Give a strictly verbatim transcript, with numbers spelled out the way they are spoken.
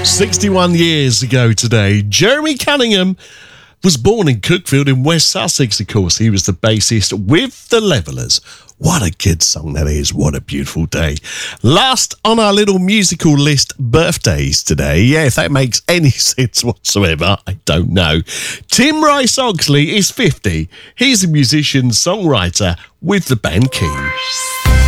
sixty-one years ago today, Jeremy Cunningham was born in Cookfield in West Sussex, of course. He was the bassist with the Levellers. What a good song that is. What a beautiful day. Last on our little musical list, birthdays today. Yeah, if that makes any sense whatsoever, I don't know. Tim Rice-Oxley is fifty. He's a musician, songwriter with the band King.